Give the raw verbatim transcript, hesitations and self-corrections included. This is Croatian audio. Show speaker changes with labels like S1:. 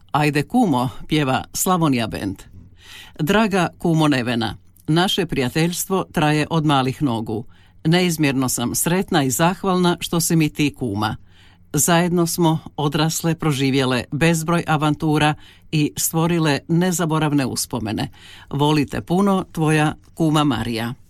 S1: Ajde kumo, pjeva Slavonija bend. Draga kumo Nevena, naše prijateljstvo traje od malih nogu. Neizmjerno sam sretna i zahvalna što si mi ti kuma. Zajedno smo odrasle, proživjele bezbroj avantura i stvorile nezaboravne uspomene. Volite puno, tvoja kuma Marija.